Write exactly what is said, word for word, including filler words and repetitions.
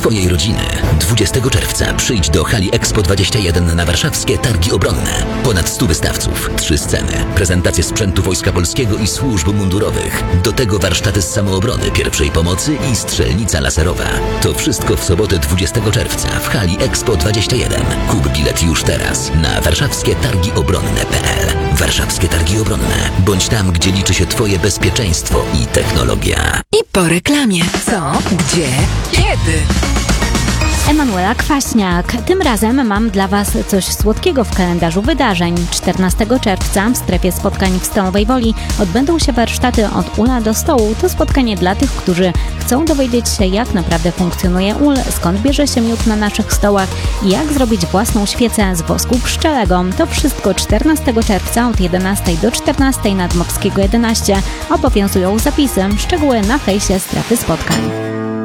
swojej rodziny. dwudziestego czerwca przyjdź do hali Expo dwadzieścia jeden na warszawskie Targi Obronne. Ponad stu wystawców, trzy sceny, prezentacje sprzętu Wojska Polskiego i służb mundurowych. Do tego warsztaty z samoobrony, pierwszej pomocy i strzelnica laserowa. To wszystko w sobotę dwudziestego czerwca w hali Expo dwadzieścia jeden. Kup bilet już teraz na warszawskie targi obronne kropka p l. Warszawskie Targi Obronne. Bądź tam, gdzie liczy się Twoje bezpieczeństwo i technologia. I po reklamie. Co? Gdzie? Kiedy? Emanuela Kwaśniak. Tym razem mam dla Was coś słodkiego w kalendarzu wydarzeń. czternastego czerwca w strefie spotkań w Stalowej Woli odbędą się warsztaty Od ula do stołu. To spotkanie dla tych, którzy chcą dowiedzieć się, jak naprawdę funkcjonuje ul, skąd bierze się miód na naszych stołach i jak zrobić własną świecę z wosku pszczelego. To wszystko czternastego czerwca od jedenastej do czternastej na Dmowskiego jedenaście. Obowiązują zapisy. Szczegóły na fejsie strefy spotkań.